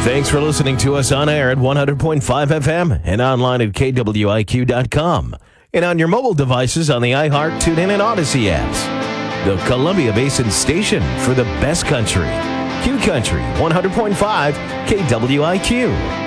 Thanks for listening to us on air at 100.5 FM and online at KWIQ.com. And on your mobile devices on the iHeart, TuneIn, and Odyssey apps. The Columbia Basin station for the best country. Q Country 100.5 KWIQ.